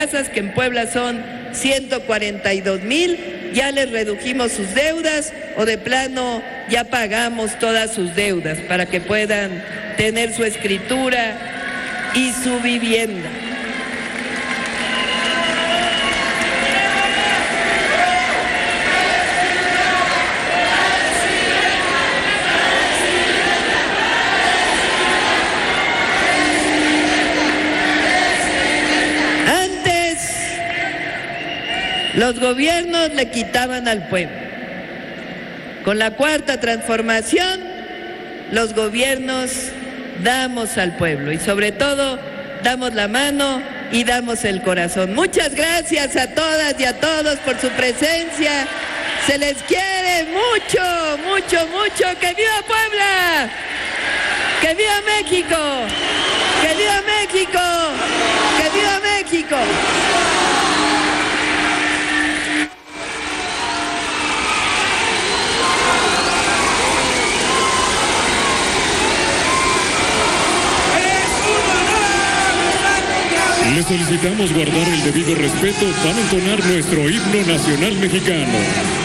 casas, que en Puebla son 142,000, ya les redujimos sus deudas o de plano ya pagamos todas sus deudas para que puedan tener su escritura y su vivienda. Los gobiernos le quitaban al pueblo. Con la Cuarta Transformación, los gobiernos damos al pueblo y sobre todo damos la mano y damos el corazón. Muchas gracias a todas y a todos por su presencia. Se les quiere mucho, mucho, mucho. ¡Que viva Puebla! ¡Que viva México! ¡Que viva México! ¡Que viva México! Les solicitamos guardar el debido respeto para entonar nuestro himno nacional mexicano.